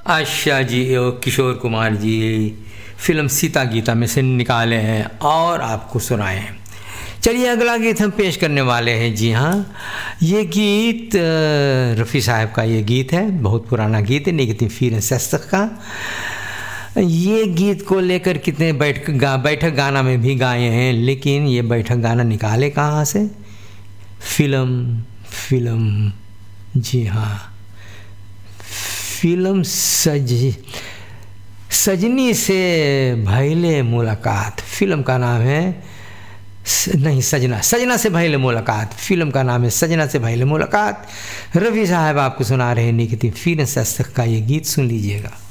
अच्छा जी, ओ किशोर कुमार जी फिल्म सीता गीता में से निकाले हैं और आपको सुनाए हैं। चलिए अगला गीत हम पेश करने वाले हैं। जी हाँ, ये गीत रफ़ी साहब का ये गीत है, बहुत पुराना गीत है, नेगेटिव फीरेंस का। ये गीत को लेकर कितने बैठक गाना में भी गाए हैं, लेकिन ये बैठक गाना निकाले कहाँ से? फिल्म जी हाँ, फिल्म सजनी से भइले मुलाकात, फिल्म का नाम है नहीं सजना से भइले मुलाकात, फिल्म का नाम है सजना से भइले मुलाकात। रफ़ी साहब आपको सुना रहे हैं नेगेटिव फीरेंस का ये गीत, सुन लीजिएगा।